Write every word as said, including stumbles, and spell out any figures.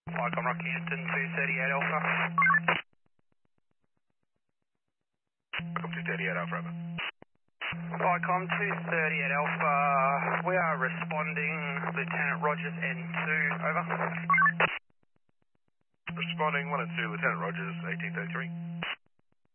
Vicom Rockhampton two thirty-eight Alpha. Vicom two thirty-eight Alpha, over. Vicom two thirty-eight Alpha, we are responding Lieutenant Rogers N two, over. Responding one and two, Lieutenant Rogers, eighteen thirty-three.